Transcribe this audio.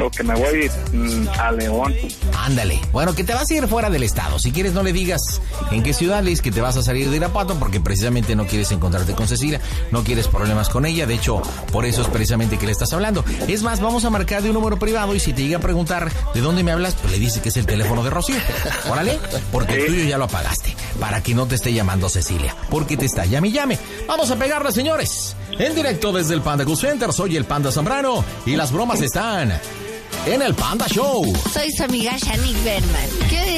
so que me voy a León. Ándale. Bueno, que te vas a ir fuera del estado. Si quieres, no le digas en qué ciudad, le dices que te vas a salir de Irapuato porque precisamente no quieres encontrarte con Cecilia, no quieres problemas con ella. De hecho, por eso es precisamente que le estás hablando. Es más, vamos a marcar de un número privado y si te llega a preguntar de dónde me hablas, pues le dices que es el teléfono de Rocío. Órale, porque el tuyo ya lo apagaste, para que no te esté llamando Cecilia, porque te está llame y llame. Vamos a pegarle, señores. En directo desde el Panda Cool Center, soy el Panda Zambrano y las bromas están en el Panda Show. Soy su amiga Shanique Berman.